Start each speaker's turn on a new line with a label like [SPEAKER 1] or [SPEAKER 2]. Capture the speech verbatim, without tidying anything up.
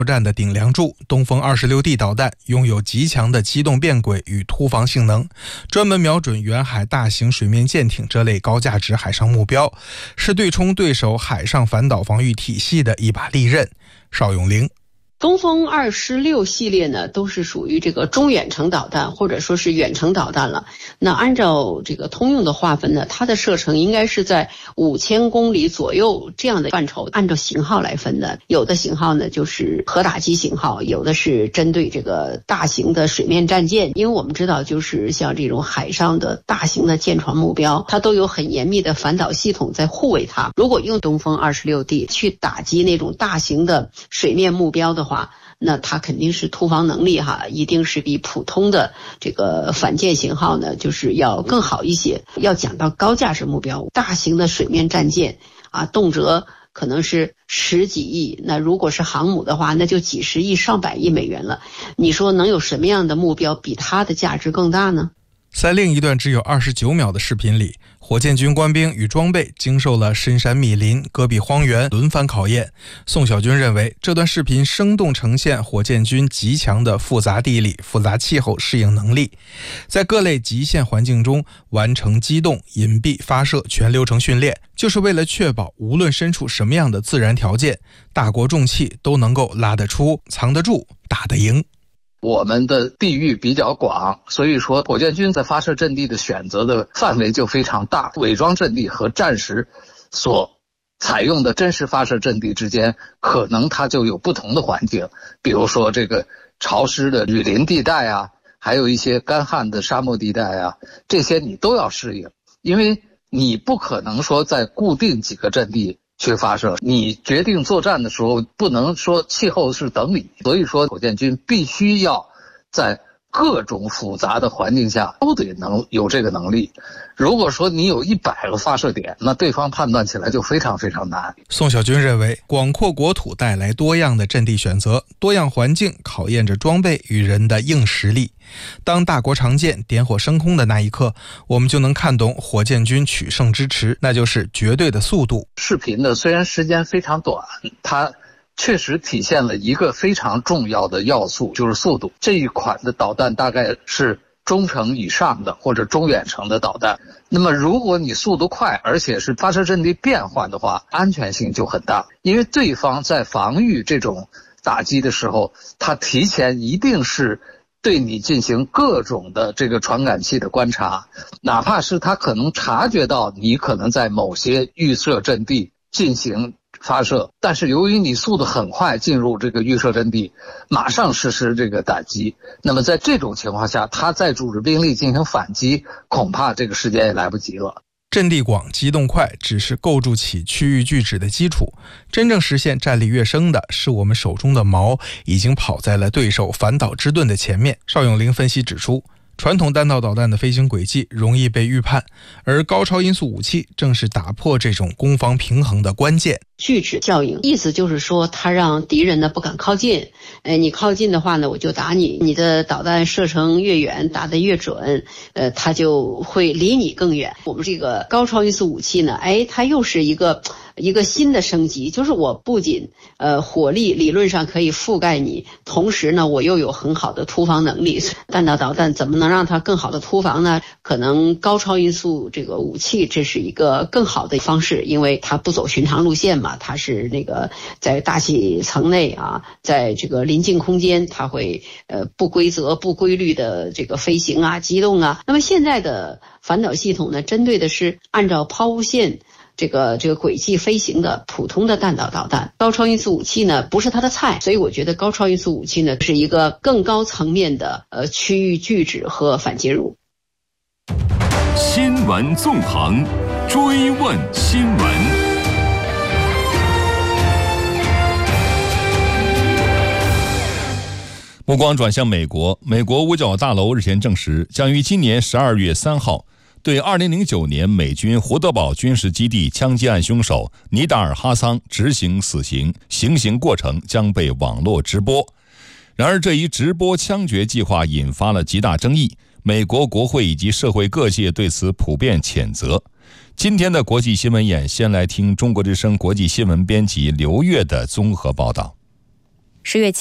[SPEAKER 1] 站的顶梁柱东风二十六 D 导弹拥有极强的机动变轨与突防性能，专门瞄准远海大型水面舰艇这类高价值海上目标，是对冲对手海上反导防御体系的一把利刃。邵永玲。
[SPEAKER 2] 东风二十六系列呢，都是属于这个中远程导弹，或者说是远程导弹了。那按照这个通用的划分呢，它的射程应该是在五千公里左右这样的范畴，按照型号来分的。有的型号呢就是核打击型号，有的是针对这个大型的水面战舰。因为我们知道，就是像这种海上的大型的舰船目标，它都有很严密的反导系统在护卫它。如果用东风二十六 D 去打击那种大型的水面目标的话，那它肯定是突防能力哈，一定是比普通的这个反舰型号呢，就是要更好一些。要讲到高价值目标，大型的水面战舰啊，动辄可能是十几亿，那如果是航母的话，那就几十亿、上百亿美元了。你说能有什么样的目标比它的价值更大呢？
[SPEAKER 1] 在另一段只有二十九秒的视频里，火箭军官兵与装备经受了深山密林、戈壁荒原轮番考验。宋小军认为，这段视频生动呈现火箭军极强的复杂地理、复杂气候适应能力，在各类极限环境中完成机动、隐蔽、发射全流程训练，就是为了确保无论身处什么样的自然条件，大国重器都能够拉得出、藏得住、打得赢。
[SPEAKER 3] 我们的地域比较广，所以说火箭军在发射阵地的选择的范围就非常大，伪装阵地和战时所采用的真实发射阵地之间，可能它就有不同的环境，比如说这个潮湿的雨林地带啊，还有一些干旱的沙漠地带啊，这些你都要适应，因为你不可能说在固定几个阵地去发射，你决定作战的时候不能说气候是等你，所以说火箭军必须要在各种复杂的环境下都得能有这个能力。如果说你有一百个发射点，那对方判断起来就非常非常难。
[SPEAKER 1] 宋小军认为，广阔国土带来多样的阵地选择，多样环境考验着装备与人的硬实力。当大国长剑点火升空的那一刻，我们就能看懂火箭军取胜之池，那就是绝对的速度。
[SPEAKER 3] 视频呢，虽然时间非常短，它确实体现了一个非常重要的要素，就是速度。这一款的导弹大概是中程以上的或者中远程的导弹，那么如果你速度快，而且是发射阵地变换的话，安全性就很大。因为对方在防御这种打击的时候，他提前一定是对你进行各种的这个传感器的观察，哪怕是他可能察觉到你可能在某些预设阵地进行发射，但是由于你速度很快进入这个预设阵地，马上实施这个打击，那么在这种情况下，他再组织兵力进行反击，恐怕这个时间也来不及了。
[SPEAKER 1] 阵地广、机动快只是构筑起区域拒止的基础，真正实现战力跃升的是我们手中的矛已经跑在了对手反导之盾的前面。邵永玲分析指出，传统弹道导弹的飞行轨迹容易被预判，而高超音速武器正是打破这种攻防平衡的关键。
[SPEAKER 2] 拒止效应意思就是说，它让敌人呢不敢靠近，哎，你靠近的话呢，我就打你，你的导弹射程越远，打得越准，呃，它就会离你更远。我们这个高超音速武器呢，哎，它又是一个一个新的升级，就是我不仅呃火力理论上可以覆盖你，同时呢，我又有很好的突防能力。弹道导弹怎么能让它更好的突防呢？可能高超音速这个武器，这是一个更好的方式，因为它不走寻常路线嘛。它是那个在大气层内啊，在这个临近空间，它会呃不规则、不规律的这个飞行啊、机动啊。那么现在的反导系统呢，针对的是按照抛物线这个这个轨迹飞行的普通的弹道导弹。高超音速武器呢，不是它的菜，所以我觉得高超音速武器呢是一个更高层面的呃区域拒止和反介入。
[SPEAKER 4] 新闻纵横，追问新闻。目光转向美国，美国五角大楼日前证实，将于今年十二月三号对二零零九年美军胡德堡军事基地枪击案凶手尼达尔·哈桑执行死刑，行刑过程将被网络直播。然而，这一直播枪决计划引发了极大争议，美国国会以及社会各界对此普遍谴责。今天的国际新闻眼，先来听中国之声国际新闻编辑刘越的综合报道。
[SPEAKER 5] 十月